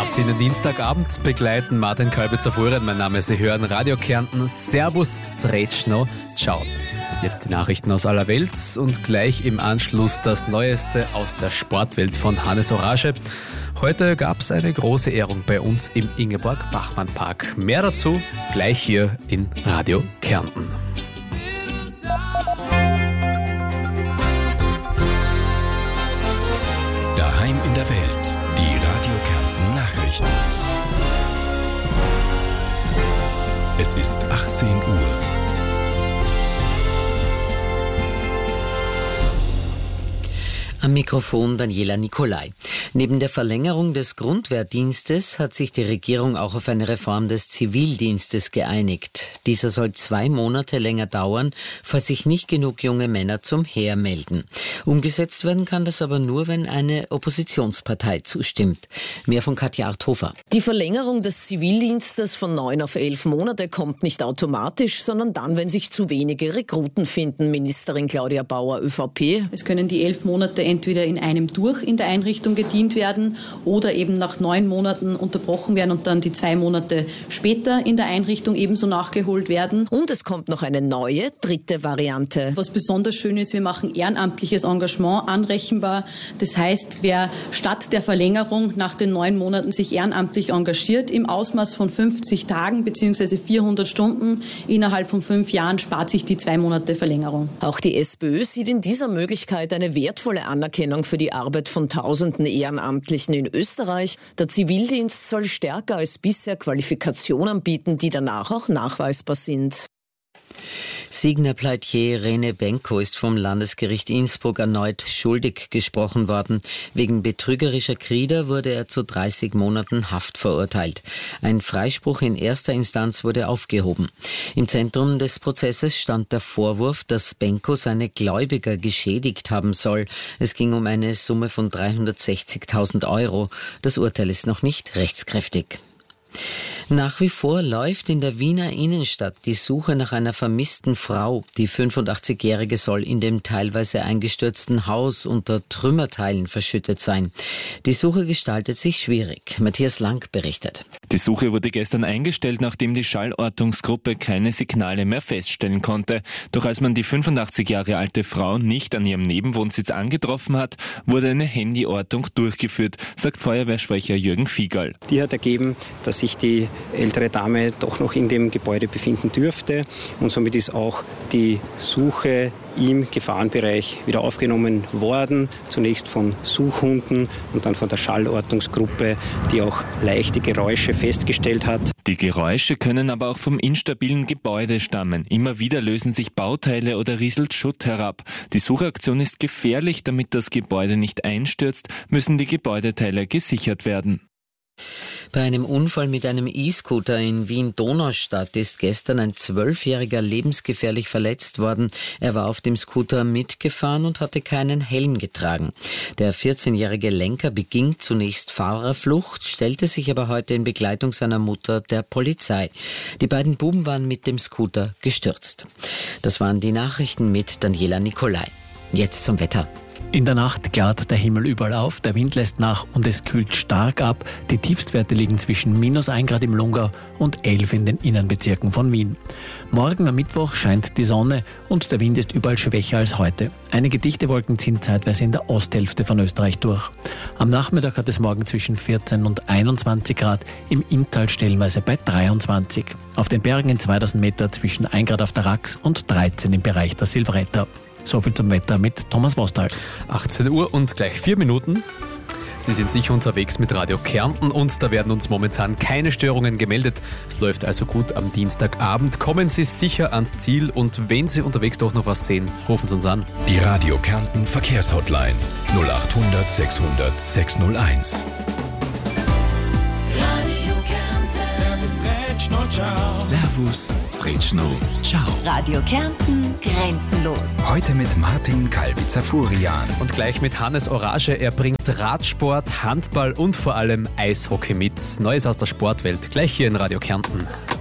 darf Sie in den Dienstagabend begleiten. Martin Kalbitzer-Fuhren, mein Name. Sie hören Radio Kärnten. Servus, Srećno, ciao. Jetzt die Nachrichten aus aller Welt und gleich im Anschluss das Neueste aus der Sportwelt von Hannes Orage. Heute gab es eine große Ehrung bei uns im Ingeborg-Bachmann-Park. Mehr dazu gleich hier in Radio Kärnten. Daheim in der Welt, die Radio Kärnten Nachrichten. Es ist 18 Uhr. Am Mikrofon Daniela Nicolai. Neben der Verlängerung des Grundwehrdienstes hat sich die Regierung auch auf eine Reform des Zivildienstes geeinigt. Dieser soll 2 Monate länger dauern, falls sich nicht genug junge Männer zum Heer melden. Umgesetzt werden kann das aber nur, wenn eine Oppositionspartei zustimmt. Mehr von Katja Arthofer. Die Verlängerung des Zivildienstes von 9 auf 11 Monate kommt nicht automatisch, sondern dann, wenn sich zu wenige Rekruten finden. Ministerin Claudia Bauer, ÖVP. Es können die 11 Monate entweder in einem durch in der Einrichtung gedient werden oder eben nach 9 Monaten unterbrochen werden und dann die 2 Monate später in der Einrichtung ebenso nachgeholt werden. Und es kommt noch eine neue, 3. Variante. Was besonders schön ist, wir machen ehrenamtliches Engagement anrechenbar. Das heißt, wer statt der Verlängerung nach den 9 Monaten sich ehrenamtlich engagiert, im Ausmaß von 50 Tagen bzw. 400 Stunden innerhalb von 5 Jahren, spart sich die 2 Monate Verlängerung. Auch die SPÖ sieht in dieser Möglichkeit eine wertvolle Anerkennung für die Arbeit von Tausenden Ehrenamtlichen in Österreich. Der Zivildienst soll stärker als bisher Qualifikationen bieten, die danach auch nachweisbar sind. Signer Pleitier Rene Benko ist vom Landesgericht Innsbruck erneut schuldig gesprochen worden. Wegen betrügerischer Krieder wurde er zu 30 Monaten Haft verurteilt. Ein Freispruch in erster Instanz wurde aufgehoben. Im Zentrum des Prozesses stand der Vorwurf, dass Benko seine Gläubiger geschädigt haben soll. Es ging um eine Summe von 360.000 Euro. Das Urteil ist noch nicht rechtskräftig. Nach wie vor läuft in der Wiener Innenstadt die Suche nach einer vermissten Frau. Die 85-Jährige soll in dem teilweise eingestürzten Haus unter Trümmerteilen verschüttet sein. Die Suche gestaltet sich schwierig. Matthias Lang berichtet. Die Suche wurde gestern eingestellt, nachdem die Schallortungsgruppe keine Signale mehr feststellen konnte. Doch als man die 85 Jahre alte Frau nicht an ihrem Nebenwohnsitz angetroffen hat, wurde eine Handyortung durchgeführt, sagt Feuerwehrsprecher Jürgen Fiegerl. Die hat ergeben, dass sich die ältere Dame doch noch in dem Gebäude befinden dürfte und somit ist auch die Suche im Gefahrenbereich wieder aufgenommen worden, zunächst von Suchhunden und dann von der Schallortungsgruppe, die auch leichte Geräusche festgestellt hat. Die Geräusche können aber auch vom instabilen Gebäude stammen. Immer wieder lösen sich Bauteile oder rieselt Schutt herab. Die Suchaktion ist gefährlich, damit das Gebäude nicht einstürzt, müssen die Gebäudeteile gesichert werden. Bei einem Unfall mit einem E-Scooter in Wien-Donaustadt ist gestern ein 12-Jähriger lebensgefährlich verletzt worden. Er war auf dem Scooter mitgefahren und hatte keinen Helm getragen. Der 14-jährige Lenker beging zunächst Fahrerflucht, stellte sich aber heute in Begleitung seiner Mutter der Polizei. Die beiden Buben waren mit dem Scooter gestürzt. Das waren die Nachrichten mit Daniela Nicolai. Jetzt zum Wetter. In der Nacht klart der Himmel überall auf, der Wind lässt nach und es kühlt stark ab. Die Tiefstwerte liegen zwischen -1 Grad im Lungau und 11 in den Innenbezirken von Wien. Morgen am Mittwoch scheint die Sonne und der Wind ist überall schwächer als heute. Einige dichte Wolken ziehen zeitweise in der Osthälfte von Österreich durch. Am Nachmittag hat es morgen zwischen 14 und 21 Grad, im Inntal stellenweise bei 23. Auf den Bergen in 2000 Meter zwischen 1 Grad auf der Rax und 13 im Bereich der Silvretta. So viel zum Wetter mit Thomas Vostal. 18 Uhr und gleich 4 Minuten. Sie sind sicher unterwegs mit Radio Kärnten und da werden uns momentan keine Störungen gemeldet. Es läuft also gut am Dienstagabend. Kommen Sie sicher ans Ziel und wenn Sie unterwegs doch noch was sehen, rufen Sie uns an. Die Radio Kärnten Verkehrshotline 0800 600 601. Servus, Srećno, ciao. Radio Kärnten, grenzenlos. Heute mit Martin Kalbitzer-Fuhren. Und gleich mit Hannes Orage. Er bringt Radsport, Handball und vor allem Eishockey mit. Neues aus der Sportwelt. Gleich hier in Radio Kärnten.